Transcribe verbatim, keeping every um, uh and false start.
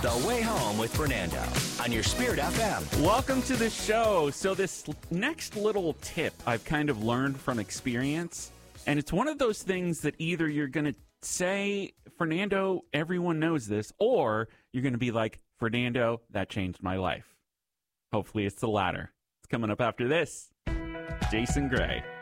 The Way Home with Fernando on your Spirit F M. Welcome to the show. So this next little tip I've kind of learned from experience, and it's one of those things that either you're going to say, Fernando, everyone knows this, or you're going to be like, Fernando, that changed my life. Hopefully it's the latter. It's coming up after this. Jason Gray.